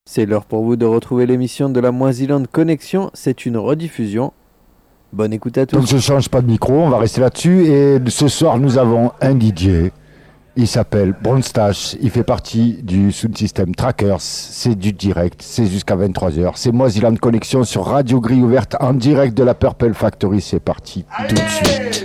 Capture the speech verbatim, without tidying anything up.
C'est l'heure pour vous de retrouver l'émission de la Moisiland Connexion. C'est une rediffusion. Bonne écoute à tous. Donc je change pas de micro, on va rester là-dessus. Et ce soir, nous avons un D J. Il s'appelle Bronstache. Il fait partie du Sound System Trackers. C'est du direct. C'est jusqu'à vingt-trois heures. C'est Moisiland Connexion sur Radio Grille Ouverte en direct de la Purple Factory. C'est parti tout de suite.